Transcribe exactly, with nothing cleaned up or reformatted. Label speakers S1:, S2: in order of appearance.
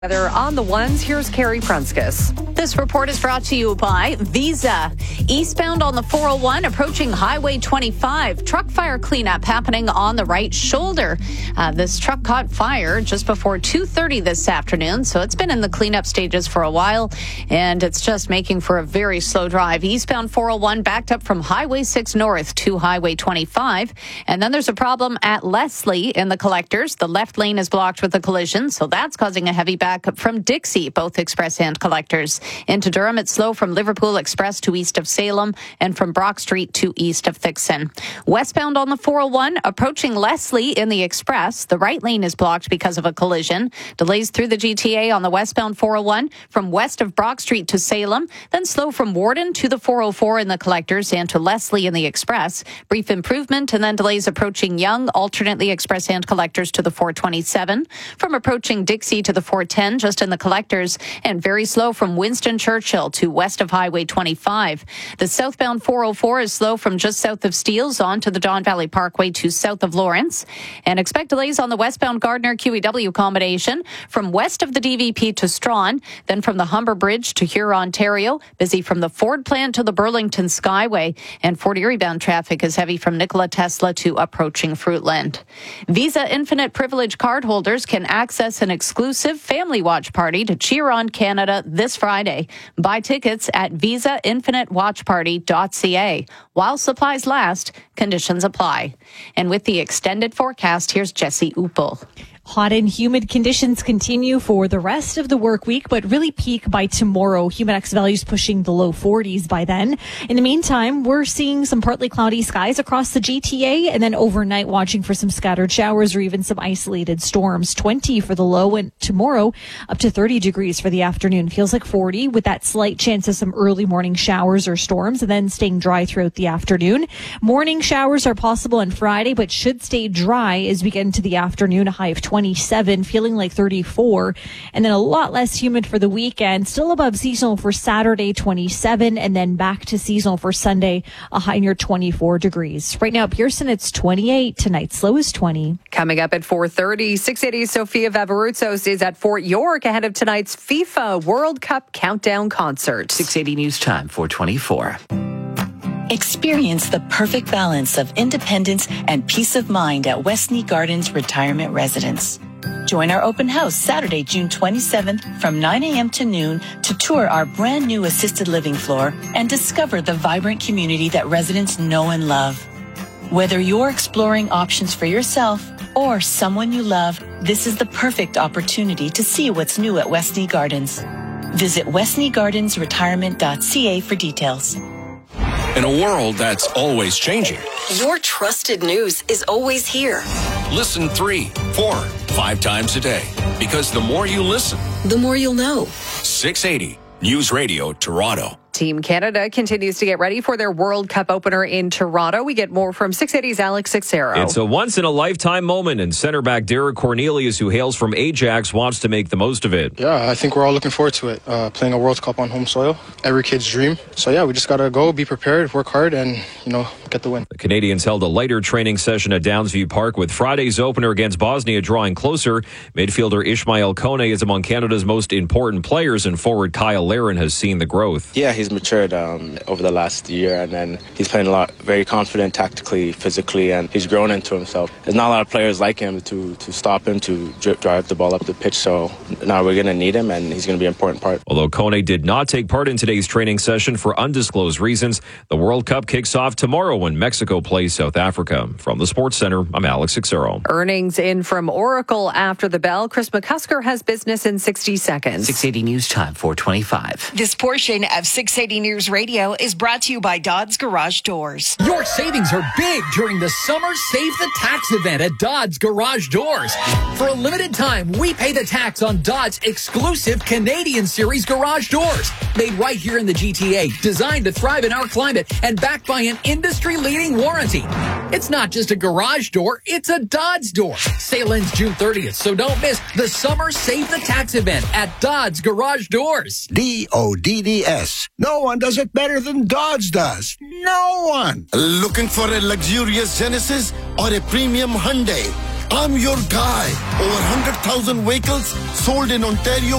S1: Weather on the ones, here's Carrie Prunskis.
S2: This report is brought to you by Visa. Eastbound on the four oh one, approaching Highway twenty-five. Truck fire cleanup happening on the right shoulder. Uh, this truck caught fire just before two thirty this afternoon, so it's been in the cleanup stages for a while, and it's just making for a very slow drive. Eastbound four oh one backed up from Highway six North to Highway twenty-five. And then there's a problem at Leslie in the collectors. The left lane is blocked with a collision, so that's causing a heavy back up from Dixie, both express and collectors. Into Durham, it's slow from Liverpool Express to east of Salem and from Brock Street to east of Thixon. Westbound on the four oh one, approaching Leslie in the Express. The right lane is blocked because of a collision. Delays through the G T A on the westbound four oh one from west of Brock Street to Salem. Then slow from Warden to the four oh four in the collectors and to Leslie in the Express. Brief improvement and then delays approaching Young, alternately express and collectors to the four twenty-seven. From approaching Dixie to the four ten, just in the collectors, and very slow from Winston Churchill to west of Highway twenty-five. The southbound four oh four is slow from just south of Steeles on to the Don Valley Parkway to south of Lawrence. And expect delays on the westbound Gardner Q E W combination from west of the D V P to Strawn, then from the Humber Bridge to Huron, Ontario. Busy from the Ford plant to the Burlington Skyway. And Fort Erie bound traffic is heavy from Nikola Tesla to approaching Fruitland. Visa Infinite Privilege cardholders can access an exclusive family watch party to cheer on Canada this Friday. Buy tickets at visa infinite watch party dot c a. While supplies last, conditions apply. And with the extended forecast, here's Jesse Uppel.
S3: Hot and humid conditions continue for the rest of the work week, but really peak by tomorrow. Humidex values pushing the low forties by then. In the meantime, we're seeing some partly cloudy skies across the G T A, and then overnight watching for some scattered showers or even some isolated storms. twenty for the low, and tomorrow up to thirty degrees for the afternoon. Feels like forty with that slight chance of some early morning showers or storms, and then staying dry throughout the afternoon. Morning showers are possible on Friday, but should stay dry as we get into the afternoon. A high of twenty-seven, feeling like thirty-four, and then a lot less humid for the weekend. Still above seasonal for Saturday, twenty-seven, and then back to seasonal for Sunday, a high near twenty-four degrees. Right now, Pearson, it's twenty-eight. Tonight's low is twenty.
S1: Coming up at four thirty, six eighty Sofia Vavarutsos is at Fort York ahead of tonight's FIFA World Cup Countdown Concert.
S4: six eighty News Time, four twenty-four.
S5: Experience the perfect balance of independence and peace of mind at Westney Gardens Retirement Residence. Join our open house Saturday, June twenty-seventh from nine a.m. to noon to tour our brand new assisted living floor and discover the vibrant community that residents know and love. Whether you're exploring options for yourself or someone you love, this is the perfect opportunity to see what's new at Westney Gardens. Visit westney gardens retirement dot c a for details.
S6: In a world that's always changing,
S7: your trusted news is always here.
S6: Listen three, four, five times a day. Because the more you listen,
S7: the more you'll know.
S6: six eighty News Radio Toronto.
S1: Team Canada continues to get ready for their World Cup opener in Toronto. We get more from six eighty's Alex Sixero.
S8: It's a once-in-a-lifetime moment, and center back Derek Cornelius, who hails from Ajax, wants to make the most of it.
S9: Yeah, I think we're all looking forward to it. Uh, playing a World Cup on home soil, every kid's dream. So yeah, we just got to go, be prepared, work hard, and, you know, get the win.
S8: The Canadians held a lighter training session at Downsview Park, with Friday's opener against Bosnia drawing closer. Midfielder Ishmael Kone is among Canada's most important players, and forward Kyle Larin has seen the growth.
S10: Yeah, he's matured um, over the last year, and then he's playing a lot, very confident tactically, physically, and he's grown into himself. There's not a lot of players like him to, to stop him, to drip drive the ball up the pitch, so now we're going to need him, and he's going to be an important part.
S8: Although Kone did not take part in today's training session for undisclosed reasons, the World Cup kicks off tomorrow when Mexico plays South Africa. From the Sports Center, I'm Alex Sixero.
S1: Earnings in from Oracle after the bell. Chris McCusker has business in sixty seconds.
S4: six eighty News Time, four twenty-five.
S11: This portion of six eighty News Radio is brought to you by Dodds Garage Doors.
S12: Your savings are big during the Summer Save the Tax event at Dodds Garage Doors. For a limited time, we pay the tax on Dodds exclusive Canadian Series garage doors. Made right here in the G T A, designed to thrive in our climate, and backed by an industry-leading warranty. It's not just a garage door, it's a Dodds door. Sale ends June thirtieth, so don't miss the Summer Save the Tax event at Dodds Garage Doors.
S13: D O D D S. No one does it better than Dodds does. No one.
S14: Looking for a luxurious Genesis or a premium Hyundai?
S13: I'm your guy. Over one hundred thousand vehicles sold in Ontario